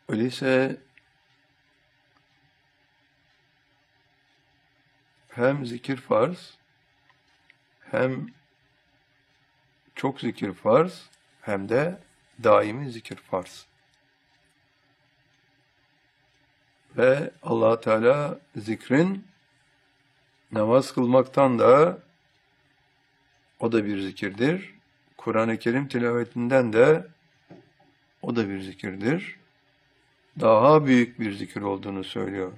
Öyleyse hem zikir farz, hem çok zikir farz, hem de daimi zikir farz. Ve Allah Teala zikrin namaz kılmaktan da o da bir zikirdir. Kur'an-ı Kerim tilavetinden de o da bir zikirdir. Daha büyük bir zikir olduğunu söylüyor.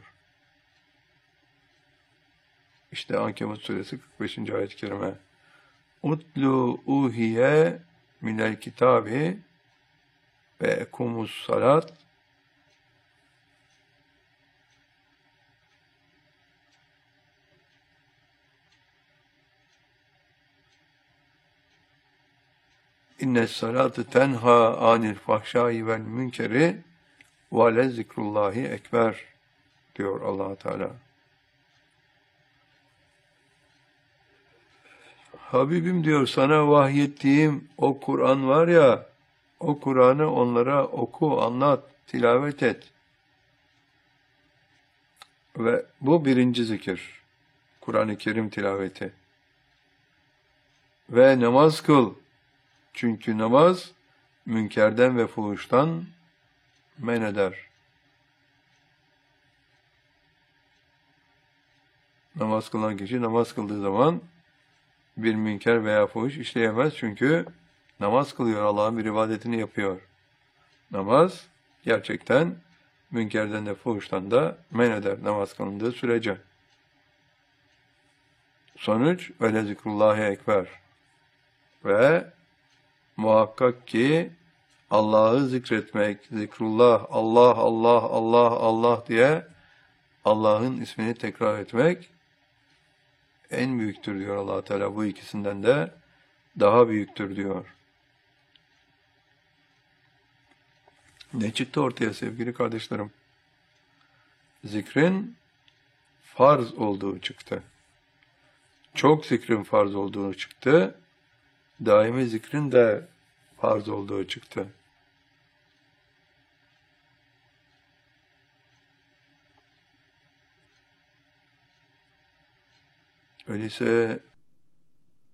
İşte Ankebut suresi 45. ayet-i kerime. Utlu uhiye minel kitabi ve ekumus salat İnnes salate tenha anil fahşai vel münkeri ve le zikrullahi ekber diyor Allah Teala. Habibim diyor, sana vahyettiğim o Kur'an var ya, o Kur'an'ı onlara oku, anlat, tilavet et. Ve bu birinci zikir, Kur'an-ı Kerim tilaveti. Ve namaz kıl. Çünkü namaz münkerden ve fuhuştan men eder. Namaz kılan kişi namaz kıldığı zaman bir münker veya fuhuş işleyemez. Çünkü namaz kılıyor, Allah'ın bir ibadetini yapıyor. Namaz gerçekten münkerden de fuhuştan da men eder namaz kılındığı sürece. Sonuç öyle zikrullahi ekber. Ve muhakkak ki Allah'ı zikretmek, zikrullah, Allah, Allah, Allah, Allah diye Allah'ın ismini tekrar etmek en büyüktür diyor Allah Teala. Bu ikisinden de daha büyüktür diyor. Ne çıktı ortaya sevgili kardeşlerim? Zikrin farz olduğu çıktı. Çok zikrin farz olduğu çıktı. Daimi zikrin de farz olduğu çıktı. Öyleyse